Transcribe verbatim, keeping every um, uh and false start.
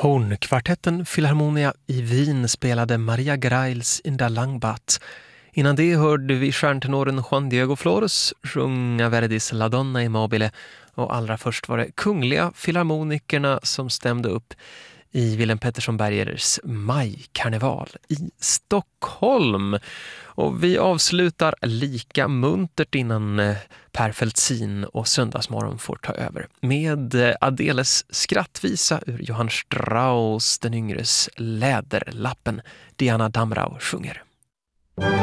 Hornkvartetten Philharmonia i Wien spelade Maria Greils In der Langbat. Innan det hörde vi stjärntenoren Juan Diego Flores sjunga Verdis La Donna Immobile, och allra först var det Kungliga Filharmonikerna som stämde upp i Willem Pettersson Bergers majkarneval i Stockholm. Och vi avslutar lika muntert innan Per Feltzin och Söndagsmorgon får ta över med Adeles skrattvisa ur Johann Strauss den yngres Läderlappen. Diana Damrau sjunger.